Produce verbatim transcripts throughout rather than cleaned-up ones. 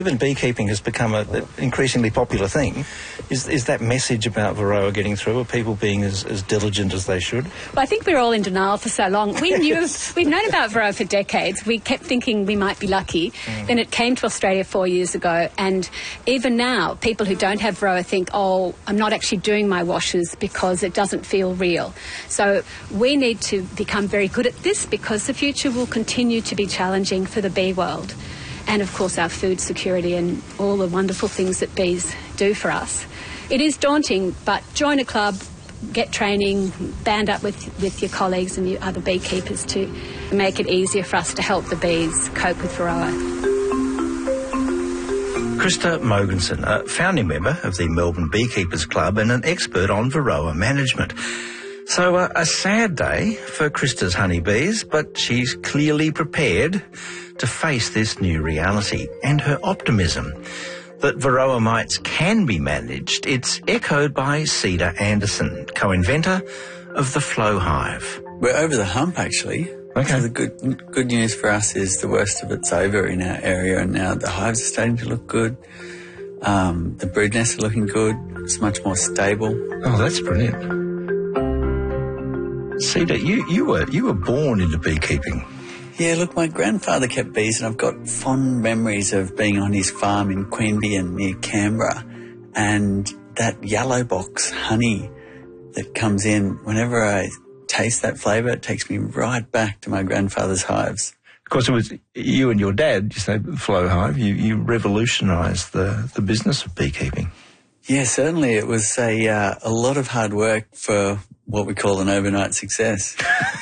Even beekeeping has become an increasingly popular thing. Is is that message about Varroa getting through? Are people being as, as diligent as they should? Well, I think we were all in denial for so long. We knew, Yes. we've known about Varroa for decades. We kept thinking we might be lucky. Mm. Then it came to Australia four years ago, and even now, people who don't have Varroa think, oh, I'm not actually doing my washes because it doesn't feel real. So we need to become very good at this, because the future will continue to be challenging for the bee world. And, of course, our food security and all the wonderful things that bees do for us. It is daunting, but join a club, get training, band up with, with your colleagues and your other beekeepers to make it easier for us to help the bees cope with Varroa. Krista Mogensen, a founding member of the Melbourne Beekeepers Club and an expert on Varroa management. So uh, a sad day for Krista's honeybees, but she's clearly prepared to face this new reality, and her optimism that Varroa mites can be managed, it's echoed by Cedar Anderson, co-inventor of the Flow Hive. We're over the hump, actually. Okay. So the good good news for us is the worst of it's over in our area, and now the hives are starting to look good. Um, the brood nests are looking good. It's much more stable. Oh, that's brilliant. Cedar, you, you were you were born into beekeeping. Yeah, look, my grandfather kept bees, and I've got fond memories of being on his farm in Queanbeyan near Canberra, and that yellow box honey that comes in, whenever I taste that flavour, it takes me right back to my grandfather's hives. Of course, it was you and your dad, you say, Flow Hive, you, you revolutionised the, the business of beekeeping. Yeah, certainly. It was a, uh, a lot of hard work for what we call an overnight success.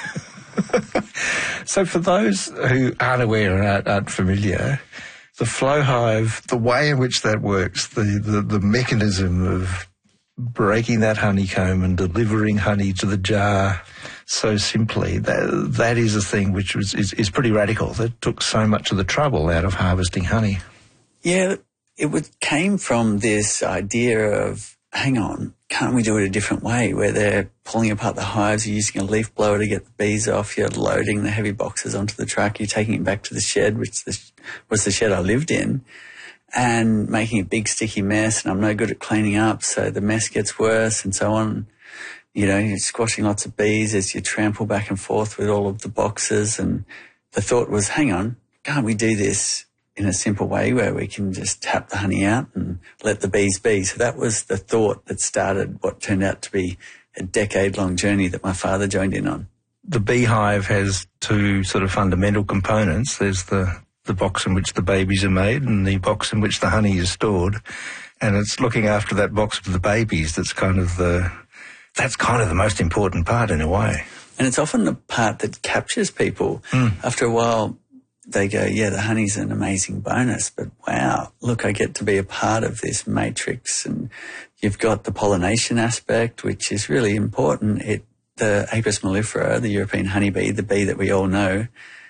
So for those who aren't aware and aren't, aren't familiar, the Flow Hive, the way in which that works, the, the, the mechanism of breaking that honeycomb and delivering honey to the jar so simply, that that is a thing which was, is, is pretty radical. That took so much of the trouble out of harvesting honey. Yeah, it would, came from this idea of, hang on, can't we do it a different way, where they're pulling apart the hives, you're using a leaf blower to get the bees off, you're loading the heavy boxes onto the truck, you're taking it back to the shed, which the, was the shed I lived in, and making a big sticky mess, and I'm no good at cleaning up, so the mess gets worse and so on. You know, you're squashing lots of bees as you trample back and forth with all of the boxes, and the thought was, hang on, can't we do this in a simple way where we can just tap the honey out and let the bees be? So that was the thought that started what turned out to be a decade-long journey that my father joined in on. The beehive has two sort of fundamental components. There's the, the box in which the babies are made and the box in which the honey is stored. And it's looking after that box with the babies that's kind of the, that's kind of the most important part in a way. And it's often the part that captures people. Mm. After a while, they go, yeah, the honey's an amazing bonus, but wow, look, I get to be a part of this matrix. And you've got the pollination aspect, which is really important. It, the Apis mellifera, the European honeybee, the bee that we all know,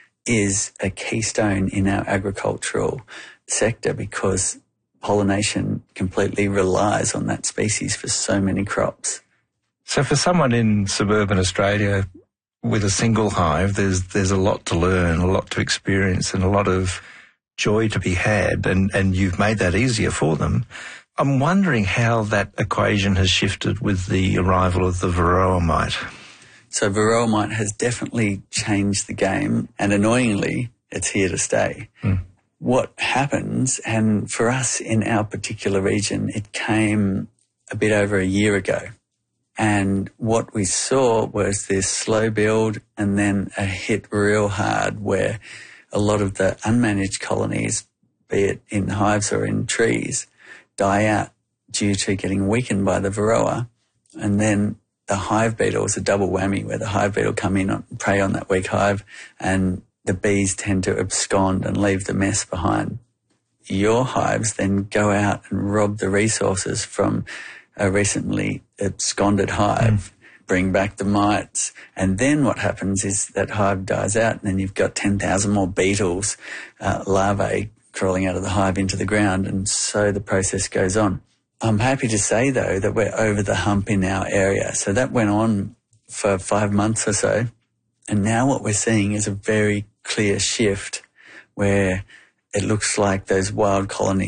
is a keystone in our agricultural sector because pollination completely relies on that species for so many crops. So for someone in suburban Australia with a single hive, there's there's a lot to learn, a lot to experience, and a lot of joy to be had, and, and you've made that easier for them. I'm wondering how that equation has shifted with the arrival of the Varroa mite. So Varroa mite has definitely changed the game, and annoyingly, it's here to stay. Mm. What happens, and for us in our particular region, it came a bit over a year ago. And what we saw was this slow build and then a hit real hard where a lot of the unmanaged colonies, be it in hives or in trees, die out due to getting weakened by the Varroa. And then the hive beetle is a double whammy where the hive beetle come in and prey on that weak hive, and the bees tend to abscond and leave the mess behind. Your hives then go out and rob the resources from a recently absconded hive, mm. bring back the mites, and then what happens is that hive dies out, and then you've got ten thousand more beetles, uh, larvae, crawling out of the hive into the ground, and so the process goes on. I'm happy to say, though, that we're over the hump in our area. So that went on for five months or so, and now what we're seeing is a very clear shift where it looks like those wild colonies